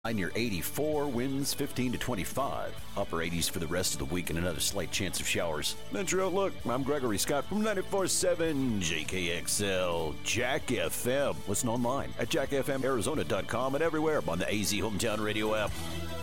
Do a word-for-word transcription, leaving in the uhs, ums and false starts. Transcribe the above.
Near eighty-four, winds fifteen to twenty-five. Upper eighties for the rest of the week and another slight chance of showers. That's your outlook. I'm Gregory Scott from ninety-four point seven J K X L, Jack F M. Listen online at jack f m arizona dot com and everywhere on the A Z Hometown Radio app.